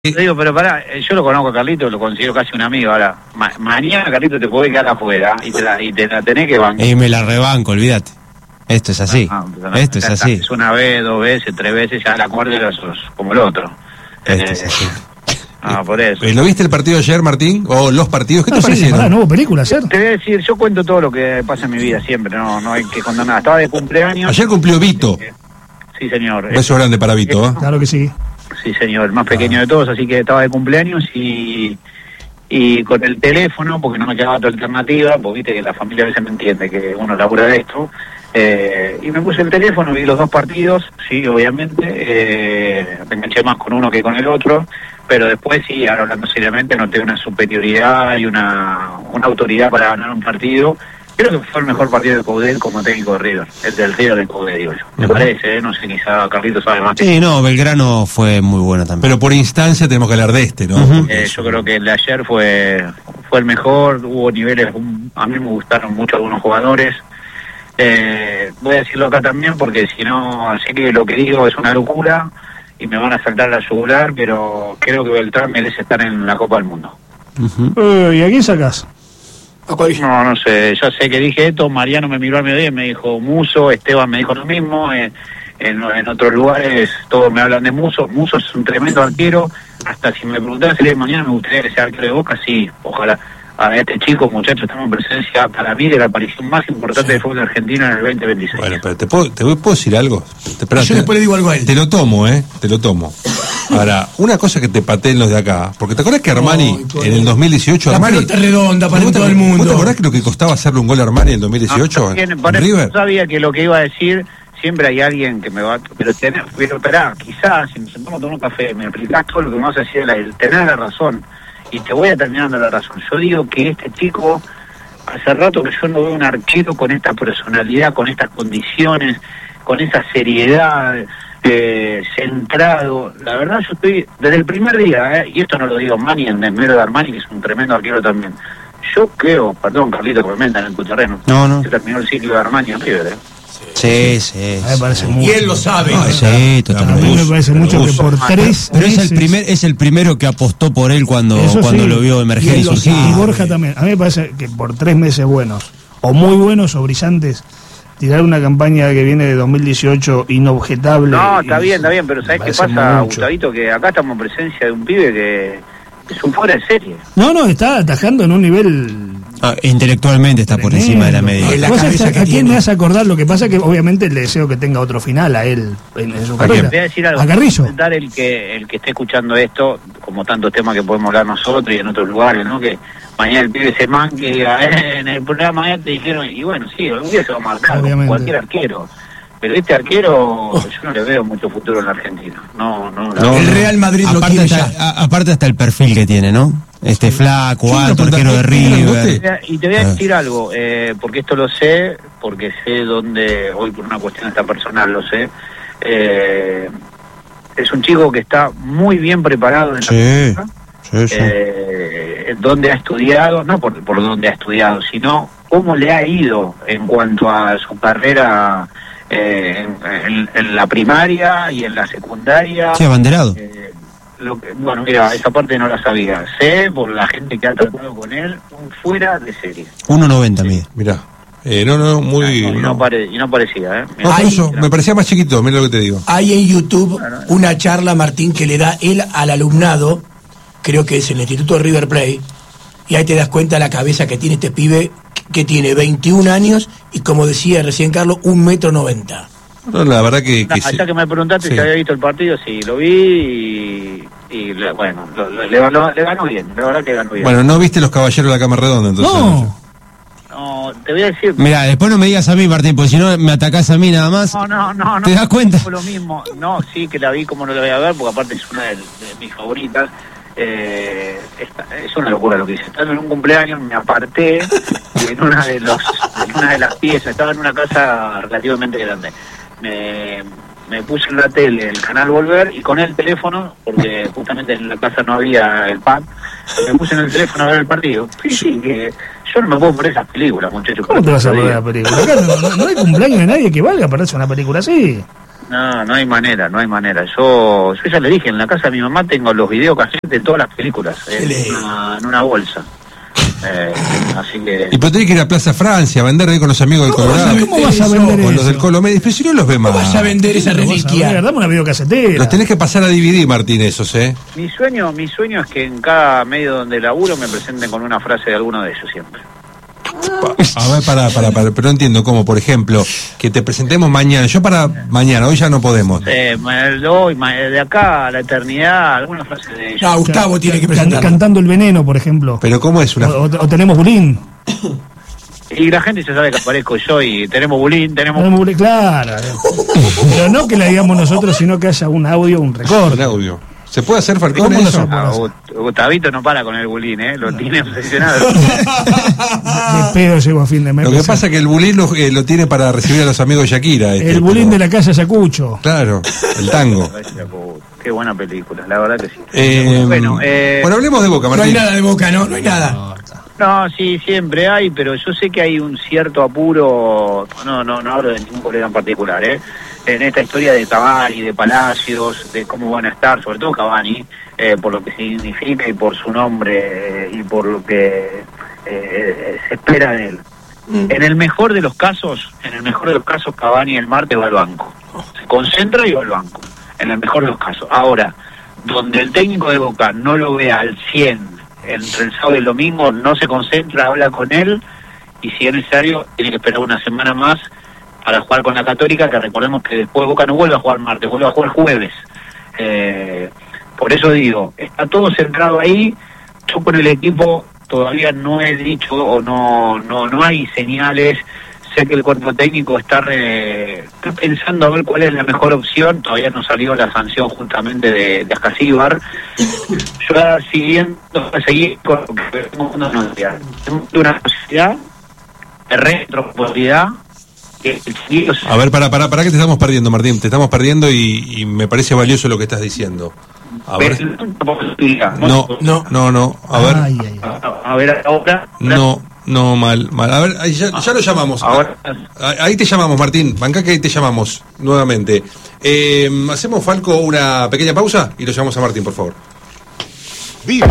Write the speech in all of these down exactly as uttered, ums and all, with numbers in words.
Te digo, pero pará, yo lo conozco a Carlito, lo considero casi un amigo. Ahora, ma mañana Carlito te puede quedar afuera y te la, y te la tenés que bancar. Y me la rebanco, olvídate. Esto es así. No, no, Esto es así. Es una vez, dos veces, tres veces, ya la cuarta era sos como el otro. Esto eh, es así. Ah, por eso. ¿Lo viste el partido ayer, Martín? ¿O los partidos? ¿Qué no, te sí, parecieron? pará, no hubo película ayer. Te voy a decir, yo cuento todo lo que pasa en mi vida siempre, no no hay que contar nada. Estaba de cumpleaños. Ayer cumplió Vito. Eh, sí, señor. Un beso grande para Vito, ¿eh? Claro que sí. Sí, señor, el más pequeño de todos, así que estaba de cumpleaños y y con el teléfono, porque no me quedaba otra alternativa, porque viste que la familia a veces me entiende que uno labura de esto, eh, y me puse el teléfono, vi los dos partidos, sí, obviamente, eh, me enganché más con uno que con el otro, pero después sí, ahora hablando seriamente, noté una superioridad y una, una autoridad para ganar un partido. Creo que fue el mejor partido de Coudet como técnico de River, el del River de Coudet, digo yo. Me uh-huh. parece, ¿eh? No sé, quizá Carlito sabe más. Sí, no, Belgrano fue muy bueno también. Pero por instancia tenemos que hablar de este, ¿no? Uh-huh. eh, yo creo que el de ayer fue fue el mejor, hubo niveles, un, a mí me gustaron mucho algunos jugadores. Eh, voy a decirlo acá también porque si no, sé que lo que digo es una locura y me van a saltar la yugular, pero creo que Beltrán merece estar en la Copa del Mundo. Uh-huh. uh, ¿Y a quién sacás? No, no sé, yo sé que dije esto, Mariano me miró al mediodía y me dijo Muso, Esteban me dijo lo mismo, eh, en, en otros lugares todos me hablan de Muso, Muso es un tremendo arquero, hasta si me preguntaran si mañana me gustaría que sea arquero de Boca, sí, ojalá. A este chico, muchachos, estamos en presencia, para mí, de la aparición más importante sí. del fútbol argentino en el veinte veintiséis. Bueno, pero ¿te puedo, te puedo decir algo? Te, pero, yo te, después le digo algo a él. Te lo tomo, ¿eh? Te lo tomo. Ahora, una cosa que te pateen los de acá, porque ¿te acordás que Armani, oh, en el dos mil dieciocho... La Armani, pelota redonda para todo el mundo. ¿Vos te acordás que lo que costaba hacerle un gol a Armani en el dos mil dieciocho? No, bien, en para River. Yo sabía que lo que iba a decir, siempre hay alguien que me va... Pero, tener, pero esperá, quizás, si nos sentamos a tomar un café, me explicás todo lo que me vas a decir, el tener la razón... Y te voy a terminar dando la razón. Yo digo que este chico, hace rato que yo no veo un arquero con esta personalidad, con estas condiciones, con esa seriedad, eh, centrado. La verdad yo estoy, desde el primer día, eh, y esto no lo digo Mani, en desmero de Armani, que es un tremendo arquero también. Yo creo, perdón Carlito, que me mentan en tu terreno. No, no. Se terminó el ciclo de Armani en River, eh. Sí, sí. A mí me parece sí. mucho. Y él lo sabe. No, sí, totalmente. A mí me parece mucho pero que por pero tres Pero meses... es el primer es el primero que apostó por él cuando, cuando sí. lo vio emerger y surgir. Y Borja también. A mí me parece que por tres meses buenos, o muy buenos o brillantes, tirar una campaña que viene de dos mil dieciocho inobjetable... No, está bien, está bien, pero ¿sabés qué pasa, Gustavito? Que acá estamos en presencia de un pibe que es un fuera de serie. No, no, está atajando en un nivel... Ah, intelectualmente está por encima de la media. La cabeza ¿A quién tiene? Me hace acordar? Lo que pasa que obviamente le deseo que tenga otro final a él en, en su carrera. Voy a decir algo. A Carrillo. Dar el que el que esté escuchando esto, como tantos temas que podemos hablar nosotros y en otros lugares, ¿no? Que mañana el pibe se manque y diga, eh, en el programa ya te dijeron, y bueno, sí, algún día se va a marcar como cualquier arquero. Pero este arquero, oh. yo no le veo mucho futuro en la Argentina. No, no. no el Real Madrid lo quiere hasta, ya. A, aparte hasta el perfil que tiene, ¿no? Este sí. flaco, alto, arquero de River. Y te voy a decir algo, eh, porque esto lo sé, porque sé dónde, hoy por una cuestión esta personal lo sé, eh, es un chico que está muy bien preparado en sí, la sí, sí. Eh, donde ha estudiado, no por, por donde ha estudiado, sino cómo le ha ido en cuanto a su carrera eh, en, en, en la primaria y en la secundaria. Sí, abanderado. Eh, Lo que, bueno, mira, esa parte no la sabía. Sé por la gente que ha tratado con él, un fuera de serie. uno noventa mide. Mirá. Eh, no, no, muy... Ah, no, y, no no. pare, y no parecía, ¿eh? No, por eso, me parecía más chiquito, mira lo que te digo. Hay en YouTube una charla, Martín, que le da él al alumnado, creo que es en el Instituto de River Plate, y ahí te das cuenta la cabeza que tiene este pibe, que tiene veintiún años, y como decía recién Carlos, un metro noventa. No, la verdad que... que hasta sí. que me preguntaste sí. si había visto el partido, sí, lo vi y, y le, bueno, lo, lo, le, lo, le ganó bien, la verdad que ganó bien. Bueno, ¿no viste Los Caballeros de la Cama Redonda entonces? No, no te voy a decir... Mira, después no me digas a mí, Martín, porque si no me atacás a mí nada más. No, no, no. no ¿Te das cuenta? Fue lo mismo. No, sí que la vi como no la voy a ver, porque aparte es una de, de mis favoritas. Eh, esta, es una locura lo que hice. Estaba en un cumpleaños, me aparté y en una de los en una de las piezas, estaba en una casa relativamente grande. Me, me puse en la tele el canal Volver y con el teléfono, porque justamente en la casa no había el pad, me puse en el teléfono a ver el partido. Sí, sí, que yo no me puedo poner esas películas, muchachos. ¿Cómo te vas a poner la película? Acá no, no, no hay cumpleaños de nadie que valga para hacer una película así. No, no hay manera, no hay manera. Yo, yo ya le dije, en la casa de mi mamá tengo los videocassettes de todas las películas en una, en una bolsa. Eh, así que... Y pero tenés que ir a Plaza Francia a vender ahí con los amigos del Colorado. ¿Cómo vas a vender eso? Con los del Colo Medio. Pero si no los ve más. ¿Cómo vas a vender esa reliquia? Dame una videocasetera. Los tenés que pasar a D V D, Martín, esos, ¿eh? Mi sueño, mi sueño es que en cada medio donde laburo me presenten con una frase de alguno de ellos siempre. A ver, para, para, para, pero no entiendo cómo, por ejemplo, que te presentemos mañana. Yo para mañana, hoy ya no podemos. Eh, hoy, de acá a la eternidad, alguna frase de ellos. No, Gustavo tiene que Can- presentar. Cantando El Veneno, por ejemplo. Pero ¿cómo es una...? O, o tenemos bulín. Y la gente ya sabe que aparezco yo y tenemos bulín, tenemos... Tenemos bulín, claro. Pero no que la digamos nosotros, sino que haya un audio, un Un recorte. audio. ¿Se puede hacer, Falcón, ¿Cómo no eso? se puede? Ah, Gut- Gustavito no para con el bulín, ¿eh? Lo tiene obsesionado. De pedo llego a fin de mes. Lo que pasa es que el bulín lo, eh, lo tiene para recibir a los amigos de Shakira. Este, El bulín pero- de la casa Yacucho. Claro, el tango. Qué buena película, la verdad que sí. Eh, bueno, eh, bueno, hablemos de Boca, No hay Martín. nada de Boca, ¿no? No hay nada. no, sí, siempre hay, pero yo sé que hay un cierto apuro, no, no, no hablo de ningún colega en particular, ¿eh? En esta historia de Cavani, de Palacios, de cómo van a estar, sobre todo Cavani, eh, por lo que significa y por su nombre eh, y por lo que eh, se espera de él. Mm. En el mejor de los casos, en el mejor de los casos, Cavani el martes va al banco. Se concentra y va al banco. En el mejor de los casos. Ahora, donde el técnico de Boca no lo vea al cien entre el sábado y el domingo, no se concentra, habla con él, y si es necesario, tiene que esperar una semana más para jugar con la Católica, que recordemos que después Boca no vuelve a jugar martes, vuelve a jugar jueves. Eh, por eso digo, está todo centrado ahí. Yo con el equipo todavía no he dicho, o no no no hay señales. Sé que el cuerpo técnico está, re, está pensando a ver cuál es la mejor opción. Todavía no salió la sanción justamente de, de Ascasíbar. Yo ahora siguiendo, seguir con lo que tengo una noticia. Tengo una posibilidad de retroposibilidad. A ver, para, para, para que te estamos perdiendo, Martín. Te estamos perdiendo y, y me parece valioso lo que estás diciendo. A ver. No, no, no, no. A ver. Ay, ay, ay. A, a ver, ahora. No, no, mal, mal. A ver, ahí ya, ya lo llamamos. Ahora. Ahí te llamamos, Martín. Bancá que ahí te llamamos nuevamente. Eh, Hacemos, Falco, una pequeña pausa y lo llamamos a Martín, por favor. ¡Viva!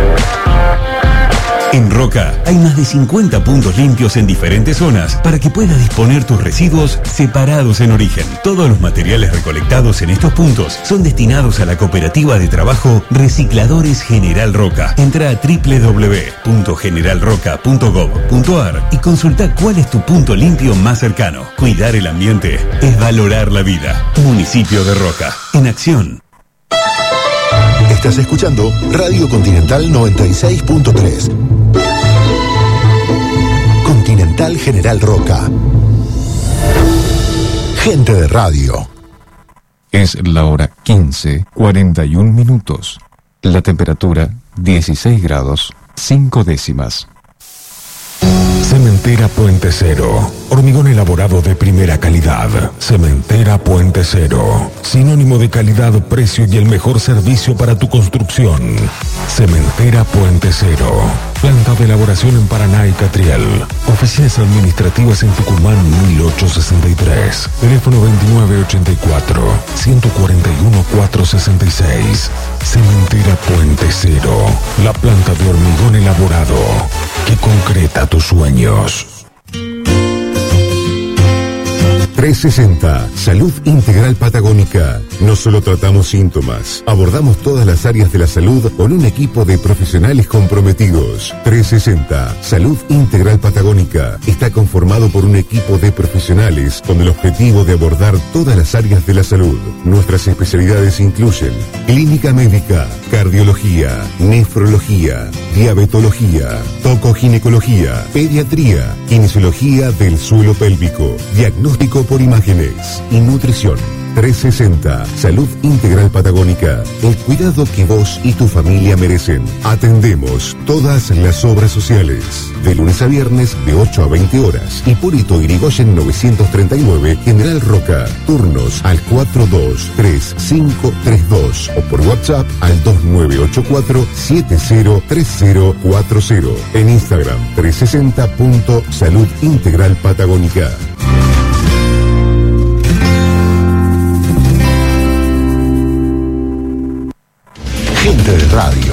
En Roca hay más de cincuenta puntos limpios en diferentes zonas para que puedas disponer tus residuos separados en origen. Todos los materiales recolectados en estos puntos son destinados a la cooperativa de trabajo Recicladores General Roca. Entra a doble u doble u doble u punto general roca punto gob punto ar y consulta cuál es tu punto limpio más cercano. Cuidar el ambiente es valorar la vida. Municipio de Roca, en acción. Estás escuchando Radio Continental noventa y seis punto tres. Continental General Roca. Gente de radio. Es la hora quince, cuarenta y un minutos. La temperatura dieciséis grados, cinco décimas. Cementera Puente Cero. Hormigón elaborado de primera calidad. Cementera Puente Cero. Sinónimo de calidad, precio y el mejor servicio para tu construcción. Cementera Puente Cero. Planta de elaboración en Paraná y Catriel. Oficinas administrativas en Tucumán mil ochocientos sesenta y tres. Teléfono veintinueve ochenta y cuatro, ciento cuarenta y uno, cuatrocientos sesenta y seis. Cementera Puente Cero. La planta de hormigón elaborado que concreta tus sueños. trescientos sesenta, Salud Integral Patagónica. No solo tratamos síntomas, abordamos todas las áreas de la salud con un equipo de profesionales comprometidos. trescientos sesenta, Salud Integral Patagónica. Está conformado por un equipo de profesionales con el objetivo de abordar todas las áreas de la salud. Nuestras especialidades incluyen clínica médica, cardiología, nefrología, diabetología, tocoginecología, pediatría, kinesiología del suelo pélvico, diagnóstico por imágenes y nutrición. trescientos sesenta, Salud Integral Patagónica. El cuidado que vos y tu familia merecen. Atendemos todas las obras sociales. De lunes a viernes de ocho a veinte horas. Hipólito Yrigoyen novecientos treinta y nueve, General Roca. Turnos al cuatro dos tres cinco tres dos o por WhatsApp al dos nueve ocho cuatro siete cero tres cero cuatro cero. En Instagram trescientos sesenta punto salud integral patagónica. de radio.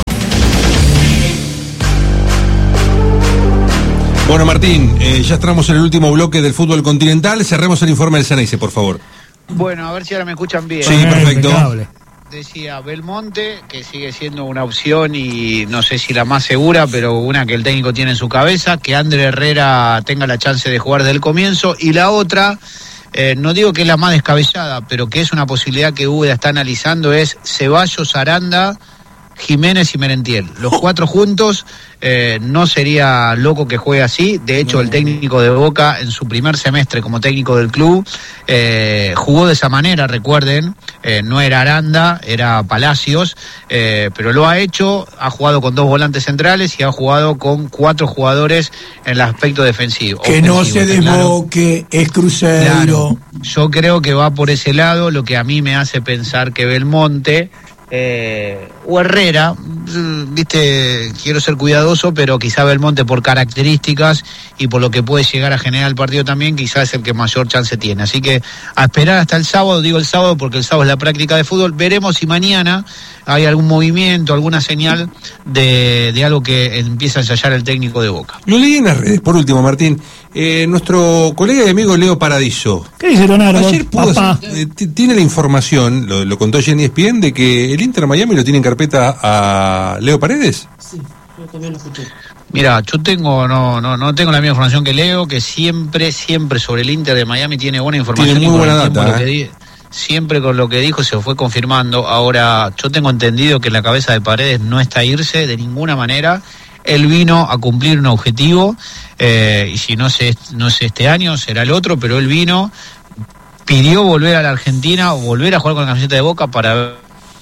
Bueno, Martín, eh, ya estamos en el último bloque del fútbol continental. Cerremos el informe del Ceneice, por favor. Bueno, a ver si ahora me escuchan bien. Sí, perfecto. Decía Belmonte, que sigue siendo una opción y no sé si la más segura, pero una que el técnico tiene en su cabeza, que Ander Herrera tenga la chance de jugar desde el comienzo, y la otra, eh, no digo que es la más descabellada, pero que es una posibilidad que Úbeda está analizando, es Ceballos, Aranda, Jiménez y Merentiel. Los cuatro juntos, eh, no sería loco que juegue así. De hecho, el técnico de Boca en su primer semestre como técnico del club eh, jugó de esa manera, recuerden. Eh, no era Aranda, era Palacios, eh, pero lo ha hecho. Ha jugado con dos volantes centrales y ha jugado con cuatro jugadores en el aspecto defensivo. Que ofensivo, no se desboque, claro. Es Cruzeiro. Claro. Yo creo que va por ese lado, lo que a mí me hace pensar que Belmonte Eh, o Herrera, viste, quiero ser cuidadoso, pero quizá Belmonte por características y por lo que puede llegar a generar el partido también, quizás es el que mayor chance tiene. Así que a esperar hasta el sábado, digo el sábado porque el sábado es la práctica de fútbol, veremos si mañana hay algún movimiento, alguna señal de, de algo que empieza a ensayar el técnico de Boca. Lo leí en las redes, por último, Martín. Eh, nuestro colega y amigo Leo Paradiso. ¿Qué dice Leonardo? Ayer pudo, eh, tiene la información, lo, lo contó Jenny Espien, de que el Inter Miami lo tiene en carpeta a Leo Paredes. Sí, yo también lo escuché. Mira, yo tengo, no, no, no tengo la misma información que Leo, que siempre, siempre sobre el Inter de Miami tiene buena información. Tiene muy buena data, ¿eh? Siempre con lo que dijo se fue confirmando. Ahora, yo tengo entendido que la cabeza de Paredes no está a irse de ninguna manera. Él vino a cumplir un objetivo, eh, y si no es, no es este año, será el otro, pero él vino, pidió volver a la Argentina, o volver a jugar con la camiseta de Boca para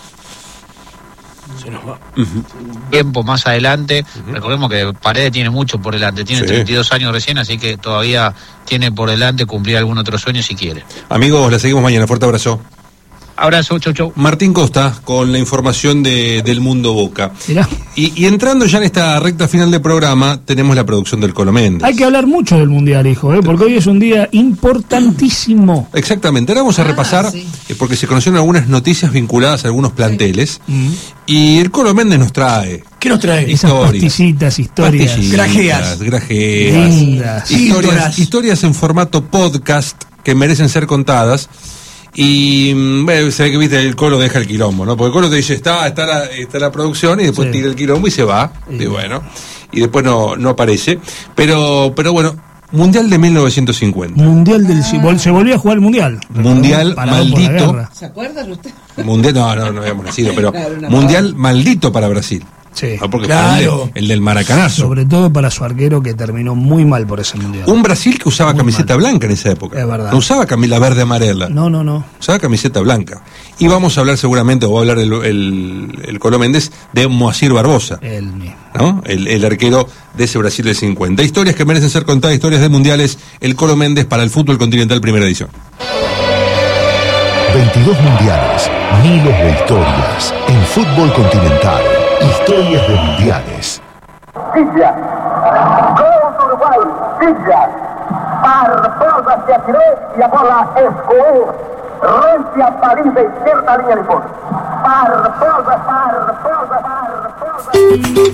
se nos va. Uh-huh. Tiempo más adelante. Uh-huh. Recordemos que Paredes tiene mucho por delante, tiene sí. treinta y dos años recién, así que todavía tiene por delante cumplir algún otro sueño si quiere. Amigos, la seguimos mañana, fuerte abrazo. Abrazo, chau, chau. Martín Costa con la información de, del Mundo Boca. Y, y entrando ya en esta recta final del programa, tenemos la producción del Colo Méndez. Hay que hablar mucho del Mundial, hijo, ¿eh? Porque hoy es un día importantísimo. Exactamente, ahora vamos a repasar, ah, sí. eh, porque se conocieron algunas noticias vinculadas a algunos planteles, sí. y el Colo Méndez nos trae... ¿Qué nos trae? Esas pastillitas, historias. Pastillitas, grajeas. Grajeas. Lindas. Historias, historias en formato podcast que merecen ser contadas. Y bueno, se ve que viste el Colo deja el quilombo, ¿no? Porque el Colo te dice está, está la, está la producción y después sí. tira el quilombo y se va, sí. y bueno, y después no, no aparece. Pero, pero bueno, Mundial de mil novecientos cincuenta. Mundial del ah. se volvió a jugar el Mundial. Mundial maldito. ¿Se acuerdan usted? Mundial, no, no, no habíamos nacido, pero claro, Mundial maldito para Brasil. Sí, no, porque claro. el, de, el del maracanazo. Sobre todo para su arquero que terminó muy mal por ese mundial. Un Brasil que usaba muy camiseta mal. blanca en esa época. Es verdad. No usaba camisa verde amarela. No, no, no. Usaba camiseta blanca. Y vamos a hablar seguramente, o va a hablar el, el, el Colo Méndez, de Moacir Barbosa. El mismo. ¿No? El, el arquero de ese Brasil del cincuenta. Historias que merecen ser contadas, historias de mundiales. El Colo Méndez para el fútbol continental, primera edición. veintidós mundiales, miles de historias en fútbol continental. Historias de mundiales. Villa, gol do Uruguai, Villa, Barbosa se atiró y a bola escoou, rente a Paris de izquierda linha de fundo. Barbosa, Barbosa, Barbosa.